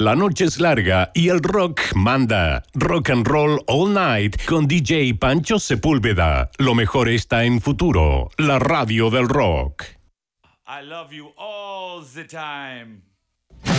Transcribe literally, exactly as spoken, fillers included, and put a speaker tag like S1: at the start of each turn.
S1: La noche es larga y el rock manda. Rock and Roll All Night con D J Pancho Sepúlveda. Lo mejor está en Futuro, la radio del rock.
S2: I love you all the time.